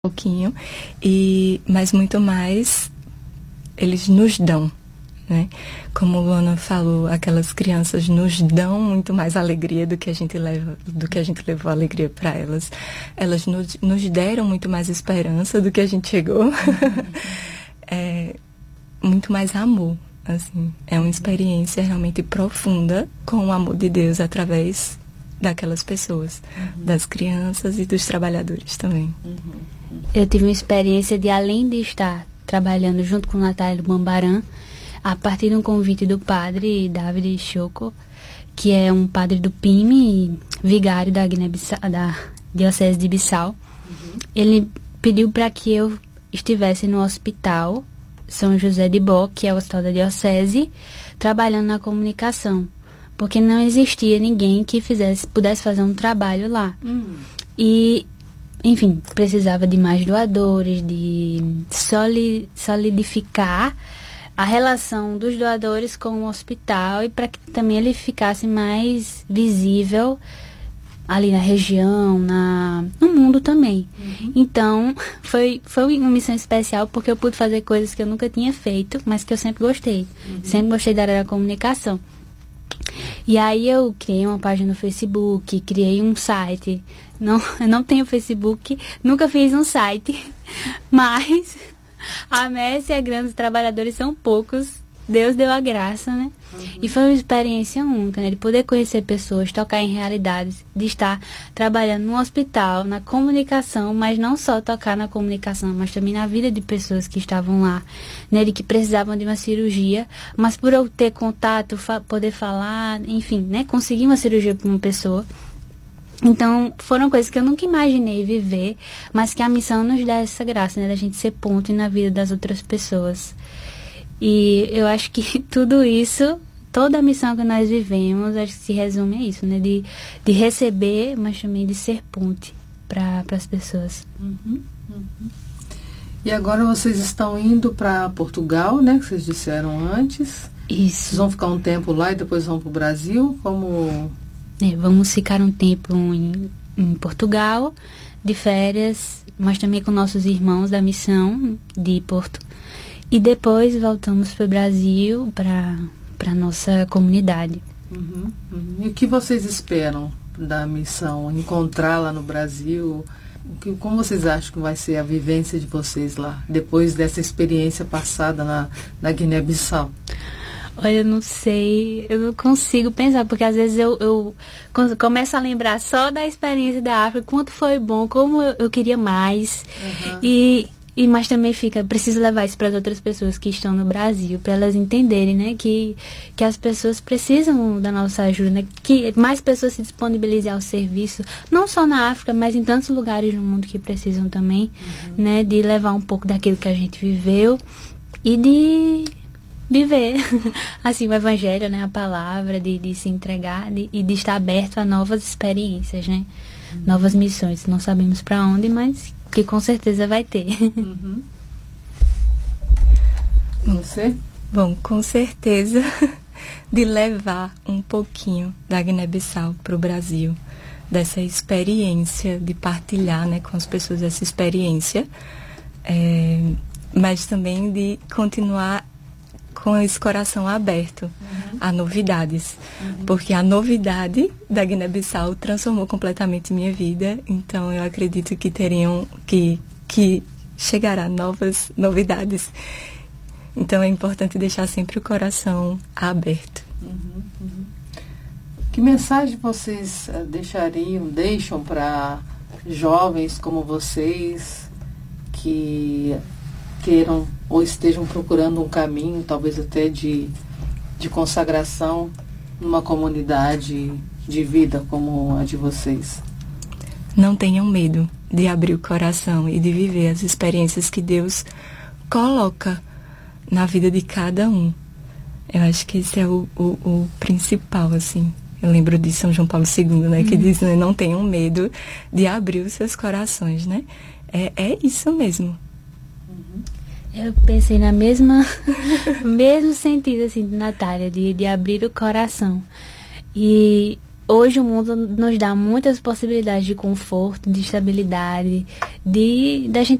pouquinho, mas muito mais eles nos dão, né? Como a Luana falou, aquelas crianças nos dão muito mais alegria do que a gente levou alegria para elas. Elas nos deram muito mais esperança do que a gente chegou. Muito mais amor, assim. É uma experiência realmente profunda com o amor de Deus através daquelas pessoas, das crianças e dos trabalhadores também. Eu tive uma experiência de, além de estar trabalhando junto com Natália Bambaran, a partir de um convite do padre David Choco, que é um padre do PIME, vigário da Diocese de Bissau. Ele pediu para que eu estivesse no hospital São José de Bó, que é o hospital da Diocese, trabalhando na comunicação, porque não existia ninguém que pudesse fazer um trabalho lá. E, enfim, precisava de mais doadores, de solidificar a relação dos doadores com o hospital e para que também ele ficasse mais visível ali na região, no mundo também. Então, foi uma missão especial porque eu pude fazer coisas que eu nunca tinha feito, mas que eu sempre gostei. Sempre gostei da área da comunicação. E aí eu criei uma página no Facebook, criei um site. Eu não tenho Facebook, nunca fiz um site, mas a messe é grande, os trabalhadores são poucos. Deus deu a graça, né? E foi uma experiência única, né? De poder conhecer pessoas, tocar em realidades, de estar trabalhando no hospital, na comunicação, mas não só tocar na comunicação, mas também na vida de pessoas que estavam lá, né? De que precisavam de uma cirurgia, mas por eu ter contato, poder falar, enfim, né? Conseguir uma cirurgia para uma pessoa. Então, foram coisas que eu nunca imaginei viver, mas que a missão nos dá essa graça, né? Da gente ser ponto na vida das outras pessoas. E eu acho que tudo isso, toda a missão que nós vivemos, acho que se resume a isso, né? De receber, mas também de ser ponte para as pessoas. E agora vocês estão indo para Portugal, né? Que vocês disseram antes. Isso. Vocês vão ficar um tempo lá e depois vão para o Brasil? Como... vamos ficar um tempo em Portugal, de férias, mas também com nossos irmãos da missão de Porto. E depois voltamos para o Brasil, para a nossa comunidade. E o que vocês esperam da missão? Encontrar lá no Brasil? Como vocês acham que vai ser a vivência de vocês lá, depois dessa experiência passada na Guiné-Bissau? Olha, eu não sei, eu não consigo pensar, porque às vezes eu começo a lembrar só da experiência da África, quanto foi bom, como eu queria mais. Mas também preciso levar isso para as outras pessoas que estão no Brasil, para elas entenderem, né, que as pessoas precisam da nossa ajuda, né, que mais pessoas se disponibilizem ao serviço, não só na África, mas em tantos lugares no mundo que precisam também, né, de levar um pouco daquilo que a gente viveu e de viver, assim, o evangelho, né, a palavra, de se entregar e de estar aberto a novas experiências, né, novas missões. Não sabemos para onde, mas que com certeza vai ter. Você? Bom, com certeza de levar um pouquinho da Guiné-Bissau para o Brasil, dessa experiência, de partilhar, né, com as pessoas essa experiência, mas também de continuar com esse coração aberto a novidades, porque a novidade da Guiné-Bissau transformou completamente minha vida. Então eu acredito que chegará novas novidades. Então é importante deixar sempre o coração aberto. Que mensagem vocês deixam para jovens como vocês que queiram ou estejam procurando um caminho, talvez até de consagração numa comunidade de vida como a de vocês? Não tenham medo de abrir o coração e de viver as experiências que Deus coloca na vida de cada um. Eu acho que esse é o principal, assim. Eu lembro de São João Paulo II, né, que diz, né, não tenham medo de abrir os seus corações, né? É isso mesmo. Eu pensei na mesmo sentido, assim, de Natália, de abrir o coração. E hoje o mundo nos dá muitas possibilidades de conforto, de estabilidade, da gente